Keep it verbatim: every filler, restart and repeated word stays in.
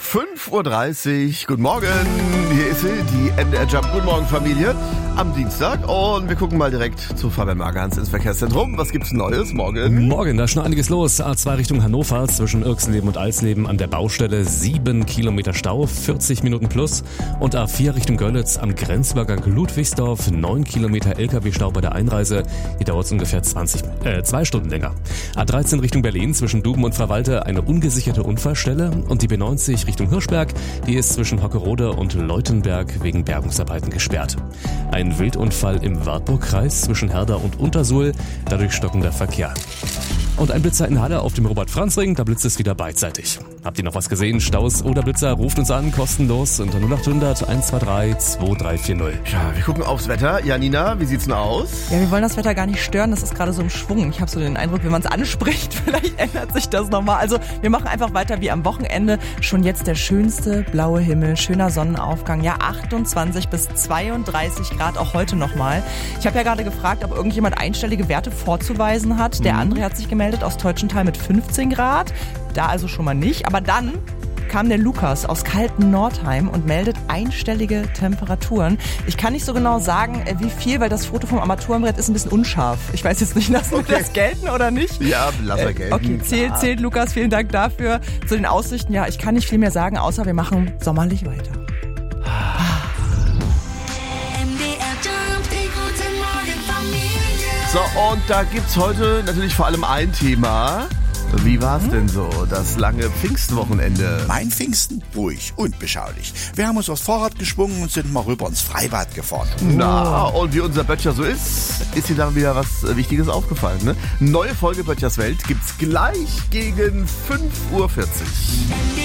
fünf Uhr dreißig, guten Morgen, hier ist sie, die N D R Jump. Guten Morgen Familie, am Dienstag, und wir gucken mal direkt zu Fabian Margans ins Verkehrszentrum. Was gibt's Neues morgen? Morgen, da ist schon einiges los. A zwei Richtung Hannover zwischen Irxenleben und Alsleben an der Baustelle, sieben Kilometer Stau, vierzig Minuten plus. Und A vier Richtung Görlitz am Grenzübergang Ludwigsdorf, neun Kilometer L K W-Stau bei der Einreise. Hier dauert es ungefähr zwanzig, äh, zwei Stunden länger. A dreizehn Richtung Berlin zwischen Duben und Verwalter eine ungesicherte Unfallstelle. Und die B neunzig Richtung Hirschberg, die ist zwischen Hockerode und Leutenberg wegen Bergungsarbeiten gesperrt. Ein Wildunfall im Wartburgkreis zwischen Herder und Untersuhl, dadurch stockender Verkehr. Und ein Blitzer in Halle auf dem Robert-Franz-Ring, da blitzt es wieder beidseitig. Habt ihr noch was gesehen? Staus oder Blitzer? Ruft uns an, kostenlos unter null acht hundert eins zwei drei zwei drei vier null. Ja, wir gucken aufs Wetter. Janina, wie sieht's denn aus? Ja, wir wollen das Wetter gar nicht stören, das ist gerade so im Schwung. Ich habe so den Eindruck, wenn man es anspricht, vielleicht ändert sich das nochmal. Also wir machen einfach weiter wie am Wochenende. Schon jetzt der schönste blaue Himmel, schöner Sonnenaufgang. Ja, achtundzwanzig bis zweiunddreißig Grad, auch heute nochmal. Ich habe ja gerade gefragt, ob irgendjemand einstellige Werte vorzuweisen hat. Der André hat sich gemeldet aus Teutschenthal mit fünfzehn Grad. Da also schon mal nicht. Aber dann kam der Lukas aus kalten Nordheim und meldet einstellige Temperaturen. Ich kann nicht so genau sagen, wie viel, weil das Foto vom Armaturenbrett ist ein bisschen unscharf. Ich weiß jetzt nicht, lassen wir Okay. das gelten oder nicht? Ja, lass er gelten. Okay, zählt, zählt Lukas, vielen Dank dafür. Zu den Aussichten, ja, ich kann nicht viel mehr sagen, außer wir machen sommerlich weiter. So, und da gibt's heute natürlich vor allem ein Thema. Wie war's denn so, das lange Pfingstwochenende? Mein Pfingsten ruhig und beschaulich. Wir haben uns aufs Fahrrad geschwungen und sind mal rüber ins Freibad gefahren. Na, und wie unser Böttcher so ist, ist hier dann wieder was Wichtiges aufgefallen. Ne? Neue Folge Böttchers Welt gibt's gleich gegen fünf Uhr vierzig.